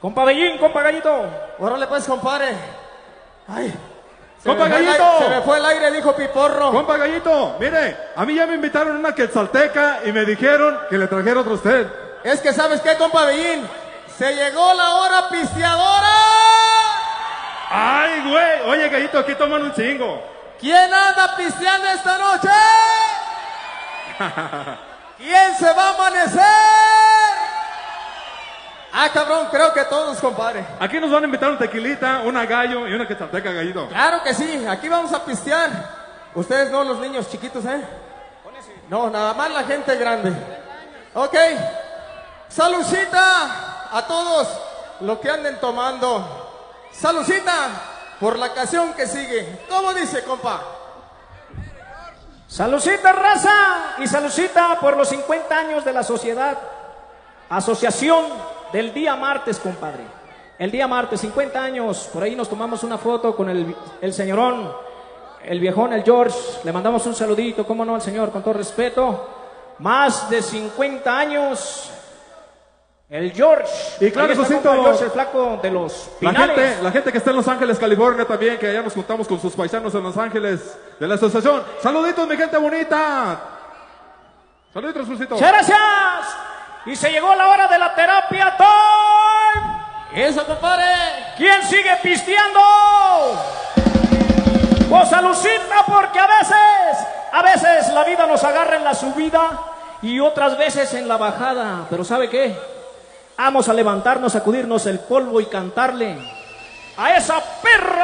Compa Bellín, compa Gallito. Órale pues, compadre. Ay. ¡Compa Gallito! Se me fue el aire, dijo Piporro. Compa Gallito, mire, a mí ya me invitaron a una quetzalteca y me dijeron que le trajera otro a usted. Es que, ¿sabes qué, compa Bellín? Se llegó la hora pisteadora. ¡Ay, güey! Oye, Gallito, aquí toman un chingo. ¿Quién anda pisteando esta noche? ¿Quién se va a amanecer? Ah, cabrón, creo que todos, compadre. Aquí nos van a invitar un tequilita, una gallo y una quetzalteca, Gallito. Claro que sí, aquí vamos a pistear. Ustedes no, los niños chiquitos, ¿eh? No, nada más la gente grande. Ok. Saludcita a todos los que anden tomando. Saludcita por la canción que sigue. ¿Cómo dice, compa? Saludcita, raza, y saludcita por los 50 años de la Asociación del día martes, compadre. El día martes, 50 años. Por ahí nos tomamos una foto con el señorón, el viejón, el George. Le mandamos un saludito, cómo no, al señor, con todo respeto. Más de 50 años. El George. Y claro, eso Josito, George, el flaco de los Pinales. la gente que está en Los Ángeles, California también, que allá nos juntamos con sus paisanos en Los Ángeles de la asociación. Saluditos, mi gente bonita. Saluditos, Josito. Muchas gracias. Y se llegó la hora de la terapia time. Eso, compadre. ¿Quién sigue pisteando? Pues saludcita, porque a veces la vida nos agarra en la subida y otras veces en la bajada. Pero ¿sabe qué? Vamos a levantarnos, sacudirnos el polvo y cantarle a esa perra